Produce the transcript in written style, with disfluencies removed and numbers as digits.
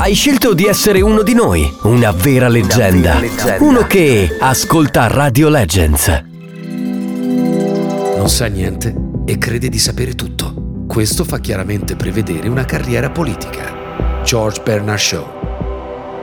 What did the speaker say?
Hai scelto di essere uno di noi, una vera leggenda. Uno che ascolta Radio Legends. Non sa niente e crede di sapere tutto. Questo fa chiaramente prevedere una carriera politica. George Bernard Shaw.